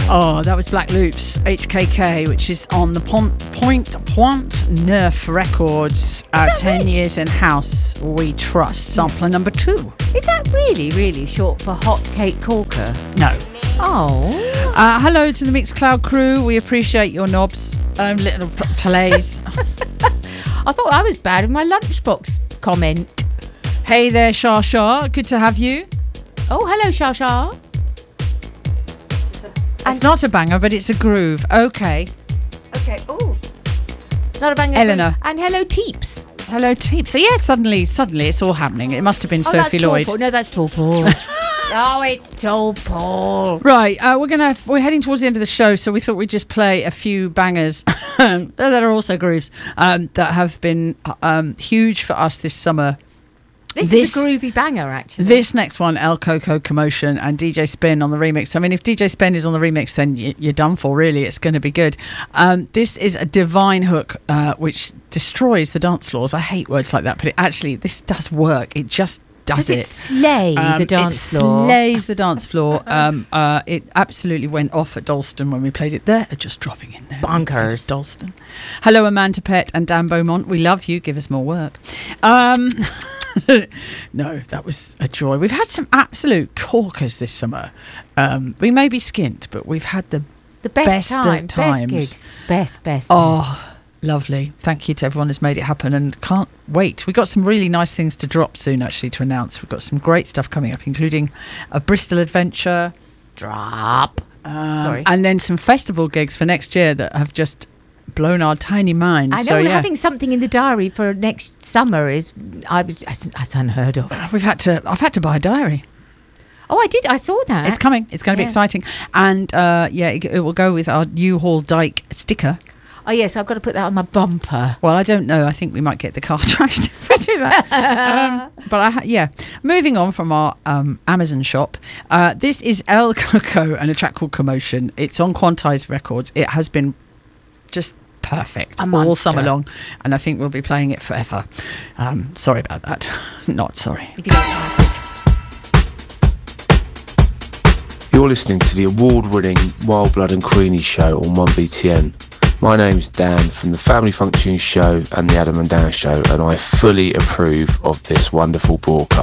Oh, that was Black Loops, HKK, which is on the Point Neuf Records. 10 years in house, we trust. Sampler number 2. Is that really, really short for Hot Cake Corker? No. Oh. Hello to the Mixcloud crew. We appreciate your knobs. Little plays. I thought I was bad with my lunchbox comment. Hey there, Shah Shah. Good to have you. Oh, hello, Shah Shah. It's not a banger, but it's a groove. Okay. Okay. Oh. Not a banger. Eleanor. And hello, Teeps. Hello, Teeps. So yeah, suddenly it's all happening. It must have been Sophie Lloyd. No, that's Tall Paul. Oh, it's Tall Paul. Right, we're heading towards the end of the show, so we thought we'd just play a few bangers that are also grooves that have been huge for us this summer. This is a groovy banger, actually. This next one, El Coco Commotion and DJ Spin on the remix. I mean, if DJ Spin is on the remix, then you're done for, really. It's going to be good. This is a divine hook, which destroys the dance floors. I hate words like that, but this does work. It just does it slay the dance floor? It slays the dance floor. It absolutely went off at Dalston when we played it there. Just dropping in there. Bonkers. Dalston. Hello, Amanda Pett and Dan Beaumont. We love you. Give us more work. No, that was a joy. We've had some absolute corkers this summer. We may be skint, but we've had the best times. Best gigs. Best. Oh, lovely. Thank you to everyone who's made it happen, and can't wait. We've got some really nice things to drop soon, actually, to announce. We've got some great stuff coming up, including a Bristol adventure. Drop. Sorry. And then some festival gigs for next year that have just blown our tiny minds. I know, having something in the diary for next summer is unheard of. I've had to buy a diary. Oh, I did. I saw that. It's coming. It's going to be exciting. And it will go with our Newhall Dyke sticker. Oh, yes, I've got to put that on my bumper. Well, I don't know. I think we might get the car tracked if we do that. Moving on from our Amazon shop, this is El Coco and a track called Commotion. It's on Quantize Records. It has been just perfect all summer long, and I think we'll be playing it forever. Sorry about that. Not sorry. If you don't like it. You're listening to the award-winning Wild Blood and Queenie show on 1BTN. My name's Dan from the Family Funk Tunes show and the Adam and Dan show, and I fully approve of this wonderful broadcast.